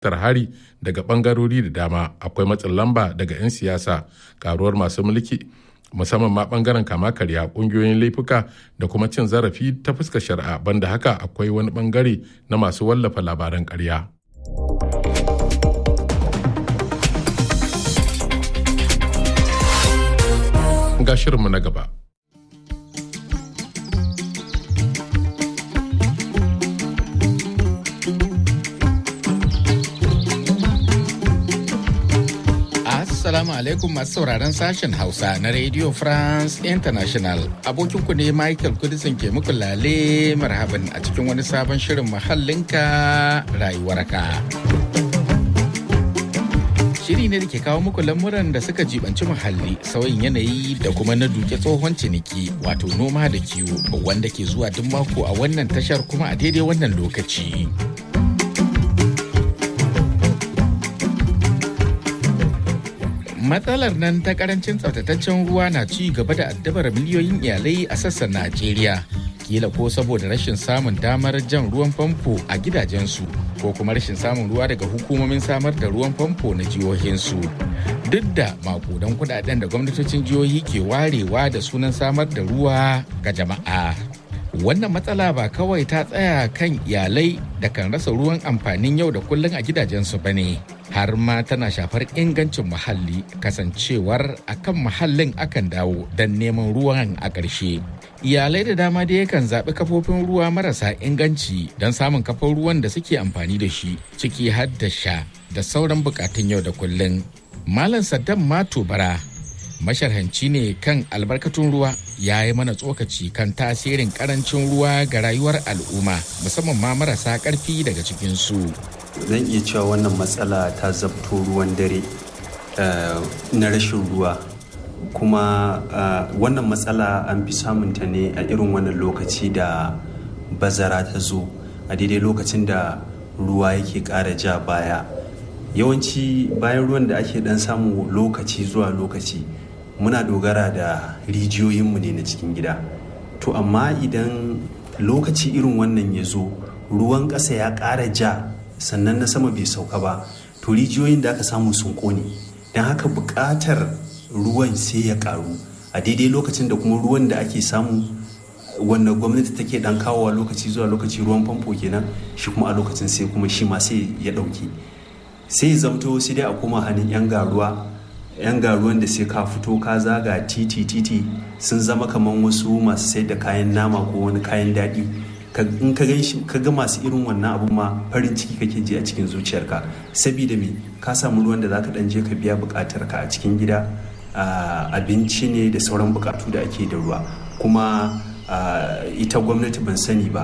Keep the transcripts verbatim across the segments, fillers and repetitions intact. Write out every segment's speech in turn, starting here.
hari daga bangarori da dama. Akwai matsin lamba daga 'yan siyasa, karuwar masu mulki musamman ma bangaren kama karya, kungiyoyin laifuka da kuma cin zarafi ta fuskar shari'a. Banda haka akwai wani bangare na masu wallafa labaran karya. Ga shirinmu na gaba. Assalamu alaikum masu sauraron sashen Hausa na Radio France International. Abokinku ne Michael Kudisin ke muku lale marhaban a cikin wani sabon shirin muhallinka rayuwarka. Shiri ne da ke kawo muku lamuran da suka jibanci muhalli, sauyin yanayi da kuma na duke tsohon ciniki wato noma da kiwo wanda ke zuwa duk mako a wannan tashar kuma a daidai wannan lokaci. Matsalar nan ta karancin tsaftataccen ruwa na ci gaba da addabar miliyoyin iyalai a sassan Najeriya. Kila ko saboda rashin samun damar jan ruwan famfo a gidajensu ko kuma rashin samun ruwa daga hukumomin samar da ruwan famfo na jihohinsu. Duk da makudan kudaden da gwamnatocin jihohi ke warewa da sunan samar da ruwa ga jama'a. Wannan matsala ba kawai ta tsaya kan iyalai da kan rasa ruwan amfanin yau da kullum a gidajensu ba ne, har ma tana shafar ingancin muhalli, kasancewar akan muhallin akan dawo don neman ruwan a ƙarshe. Iyalai da dama da yakan zaɓi kafofin ruwa marasa inganci don samun kafar ruwan da suke amfani da shi, ciki har da sha da sauran buƙatun yau da kullum. Malam Saddam Mato Bara, masharhanci ne kan albarkatun ruwa, ya yi mana tsokaci kan tasirin karancin ruwa ga rayuwar al'umma musamman ma marasa ƙarfi daga cikinsu. Zan iya cewa wannan matsala ta zabto ruwan dare na rashin ruwa, kuma wannan matsala an fi samunta ne a irin wannan lokaci da bazara ta zo, a daidai lokacin da ruwa yake ƙara ja baya. Yawanci bayan ruwan da ake dan samu lokaci zuwa lokaci muna dogara da rijiyoyinmu ne na cikin gida. To amma idan lokaci irin wannan ya zo, ruwan ƙasa ya ƙara ja sannan na sama bai sauka ba, to rijiyoyin da aka samu sun ƙone, don haka buƙatar ruwan sai ya ƙaru a daidai lokacin da kuma ruwan da ake samu wanda gwamnati take dan kawowa lokaci zuwa lokaci, ruwan famfo kenan, shi kuma a lokacin sai kuma shi ma sai ya ɗauke. Sai zamto sai dai a koma hannun 'yan garuwa yan garuwan da sai ka fito ka zaga titi titi sun zama kamar wasu masu sai da kayan nama ko wani kayan daɗi. In ka gan shi ka ga masu irin wannan abu ma farin ciki kake ji a cikin zuciyarka, saboda me ka samu ruwan da zaka dan je ka biya buƙatar ka a cikin gida, abinci ne da sauran buƙatu da ake da ruwa. Kuma ita gwamnati ban sani ba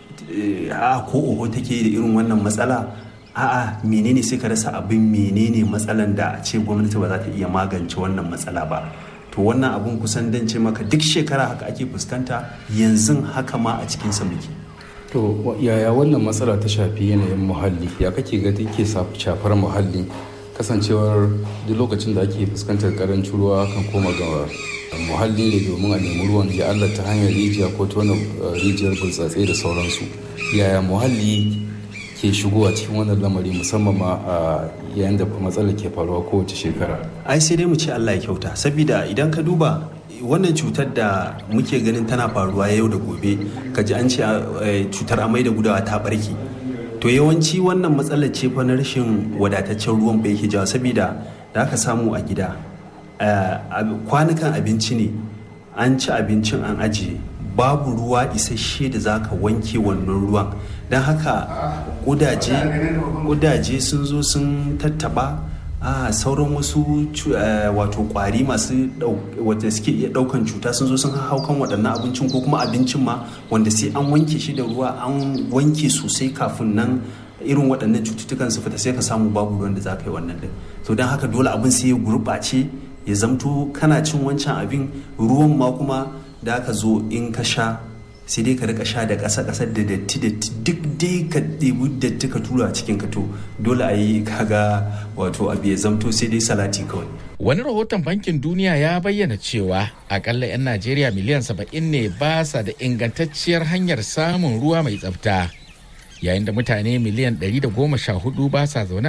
a ko oho take da irin wannan matsala, a'a menene sai ka rasa abin menene matsalan da a ce gwamnati ba za ta iya magance wannan matsala ba. To wannan abun kusan dan ce maka duk shekara haka ake fuskanta, yanzu haka ma a cikin sa muke. To yaya wannan matsala ta shafi yanayin muhalli, ya kake ga take shafar muhalli, kasancewar duk lokacin da ake fuskantar karancin ruwa kan koma ga muhalli ne domin a nemi ruwan ya Allah ta hanyar rijiya ko tona rijiyar burtsatse da sauransu. Yaya muhalli ke shigowa cikin wannan lamari musamman ma a yayin da matsalar ke faruwa kowace shekara? Ai sai dai mu ce Allah ya kyauta, saboda idan ka duba wannan cutar da muke ganin tana faruwa yau da gobe, ka ji an ce cutar amai da gudawa ta barke, to yawanci wannan matsalar ce fa na rashin wadataccen ruwan ba yake jawo, saboda da aka samu a gida kwanukan abinci ne, an ci abincin an ajiye, babu ruwa isasshe da zaka wanke wannan ruwan, don haka kudaje kudaje sun zo sun tattaba a sauran wasu wato kwari masu wanda suke iya daukan cuta sun zo sun hau kan waɗannan abincin, ko kuma abincin ma wanda sai an wanke shi da ruwa an wanke sosai kafin nan irin waɗannan cututtukan su fita, sai ka samu babu ruwan da za ka yi wannan din. To don haka dole abin sai ya gurɓace, ya zamto kana cin wancan abin, ruwan ma kuma da aka zo in ka sha sai dai ka rika sha da ƙasa ƙasa da datti datti, duk dai ka ɗebi datti ka tura cikin ka, to dole a yi kaga wato abu ya zamto sai dai salati kawai. Wani rahoton Bankin Duniya ya bayyana cewa akalla 'yan Najeriya miliyan saba'in ne ba sa da ingantacciyar hanyar samun ruwa mai tsafta. yayin da mutane miliyan ɗari da goma sha hudu ba sa zaune